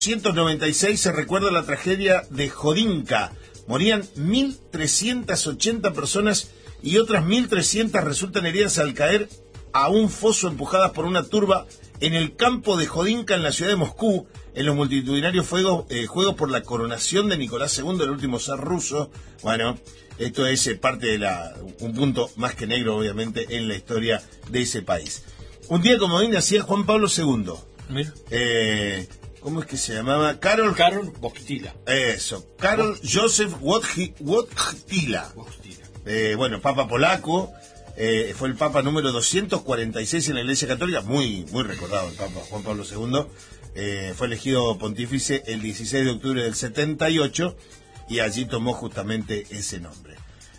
1996 se recuerda la tragedia de Jodinka. Morían 1.380 personas y otras 1.300 resultan heridas al caer a un foso empujadas por una turba en el campo de Jodinka en la ciudad de Moscú, en los multitudinarios juegos por la coronación de Nicolás II, el último zar ruso. Bueno, esto es parte de un punto más que negro, obviamente, en la historia de ese país. Un día como hoy nacía Juan Pablo II. Mira. ¿Cómo es que se llamaba? Karol Wojtyla. Eso, Karol Józef Wojtyla. Bueno, papa polaco. Fue el papa número 246 en la Iglesia Católica. Muy recordado el papa Juan Pablo II. Fue elegido pontífice el 16 de octubre del 78 y allí tomó justamente ese nombre.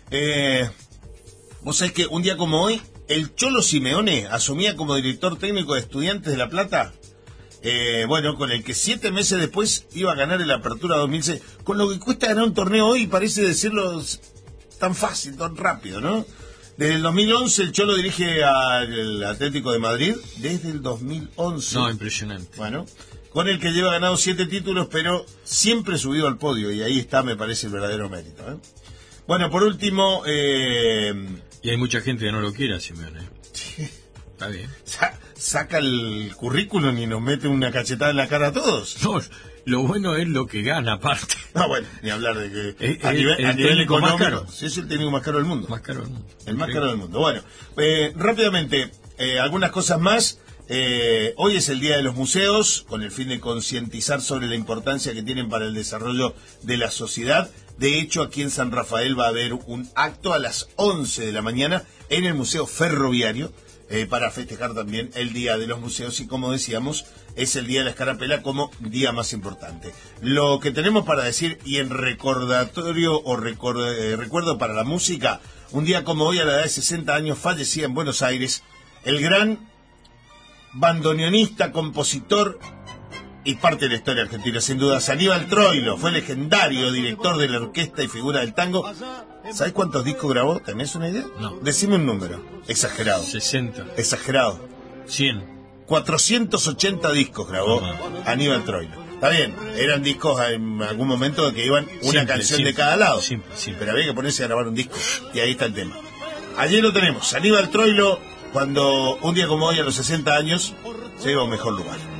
Vos sabés que un día como hoy el Cholo Simeone asumía como director técnico de Estudiantes de La Plata, con el que 7 meses después iba a ganar el Apertura 2006, con lo que cuesta ganar un torneo hoy, parece decirlo tan fácil, tan rápido, ¿no? Desde el 2011 el Cholo dirige al Atlético de Madrid, desde el 2011. No, impresionante. Bueno, con el que lleva ganado 7 títulos, pero siempre subido al podio, y ahí está, me parece, el verdadero mérito, ¿eh? Bueno, por último... Y hay mucha gente que no lo quiere a Simeone. Está bien. Saca el currículum y nos mete una cachetada en la cara a todos. No, lo bueno es lo que gana, aparte. No, bueno, ni hablar de que a nivel económico, más caro. Sí, es el técnico más caro del mundo. Más caro del mundo. El más caro del mundo. Bueno, rápidamente, algunas cosas más. Hoy es el Día de los Museos, con el fin de concientizar sobre la importancia que tienen para el desarrollo de la sociedad. De hecho, aquí en San Rafael va a haber un acto a las 11 de la mañana en el Museo Ferroviario, para festejar también el Día de los Museos, y como decíamos, es el Día de la Escarapela como día más importante. Lo que tenemos para decir, y en recordatorio o recuerdo para la música, un día como hoy, a la edad de 60 años, fallecía en Buenos Aires el gran bandoneonista, compositor y parte de la historia argentina, sin duda, Aníbal Troilo. Fue legendario director de la orquesta y figura del tango. ¿Sabés cuántos discos grabó? ¿Tenés una idea? No. Decime un número. Exagerado. 60. Exagerado. 100. 480 discos grabó Aníbal Troilo. Está bien, eran discos en algún momento que iban una canción de cada lado. Simple. Pero había que ponerse a grabar un disco. Y ahí está el tema. Allí lo tenemos. Aníbal Troilo, cuando un día como hoy, a los 60 años, se iba a un mejor lugar.